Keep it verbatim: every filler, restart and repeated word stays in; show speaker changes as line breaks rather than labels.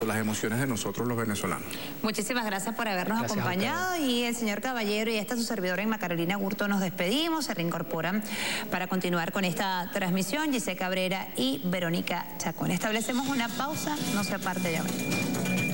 las emociones de nosotros los venezolanos.
Muchísimas gracias por habernos gracias acompañado y el señor Caballero y esta su servidora Inma Carolina Gurto nos despedimos, se reincorporan para continuar con esta transmisión Giselle Cabrera y Verónica Chacón. Establecemos una pausa, no se aparte ya.